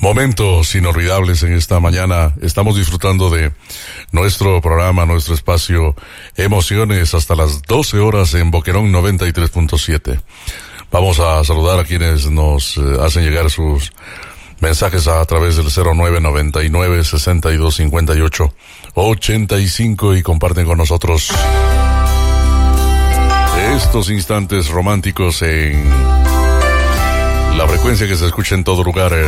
Momentos inolvidables en esta mañana. Estamos disfrutando de nuestro programa, nuestro espacio Emociones hasta las 12 horas en Boquerón 93.7. Vamos a saludar a quienes nos hacen llegar sus mensajes a través del 0999-6258-85 y comparten con nosotros estos instantes románticos en la frecuencia que se escucha en todo lugar.